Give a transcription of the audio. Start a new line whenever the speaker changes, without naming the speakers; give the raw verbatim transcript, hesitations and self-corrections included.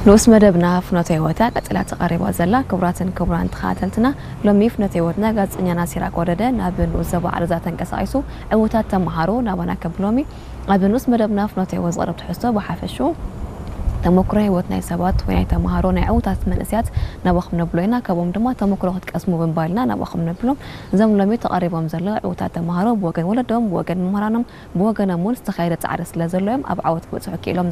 نوس مدبنا فنوت هيوتا قتلات تقريبا زلا كبراتن كبران تخاتلتنا لما يفنوت هيوتنا غاز انيانا سيراك ودده نابن وزبا عرزاتن قصايسو اوتات تمهارو نابنا كبلومي ابنوس مدبنا فنوت هيوت قرب تحسو بحافشو تمكره هيوتنا سبات وياي تمهارو ناي اوتات منسيات نبخ منبلوينا كبوم دما تمكره تقسمو بنبالنا نبخ منبلوم زم لمي تقريبا زلا اوتات تمهارو بوغن ولدهم بوغن مهرانم بوغن مول استخايده تعرس لزلهم اب عوت بصحو كيلوم